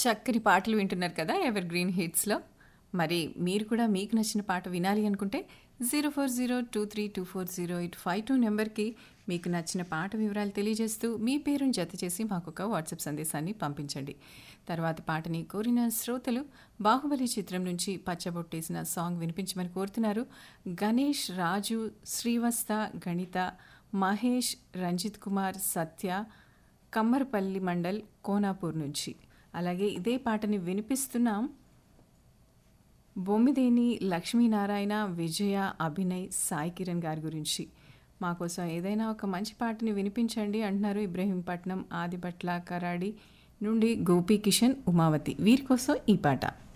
చక్కని పాటలు వింటున్నారు కదా ఎవర్ గ్రీన్ హిట్స్లో. మరి మీరు కూడా మీకు నచ్చిన పాట వినాలి అనుకుంటే 0402324085 నెంబర్కి మీకు నచ్చిన పాట వివరాలు తెలియజేస్తూ మీ పేరును జత చేసి మాకు ఒక వాట్సాప్ సందేశాన్ని పంపించండి. తర్వాత పాటని కోరిన శ్రోతలు బాహుబలి చిత్రం నుంచి పచ్చబొట్టేసిన సాంగ్ వినిపించమని కోరుతున్నారు. గణేష్, రాజు, శ్రీవత్స, గణిత, మహేష్, రంజిత్ కుమార్, సత్య, కమ్మరపల్లి మండల్, కోనాపూర్ నుంచి. అలాగే ఇదే పాటని వినిపిస్తున్నాం బొమ్మిదేని లక్ష్మీనారాయణ, విజయ, అభినయ్, సాయి కిరణ్ గారి గురించి. మాకోసం ఏదైనా ఒక మంచి పాటని వినిపించండి అంటున్నారు ఇబ్రహీంపట్నం, ఆదిబట్ల, కరాడి నుండి గోపీ కిషన్, ఉమావతి. వీరి కోసం ఈ పాట.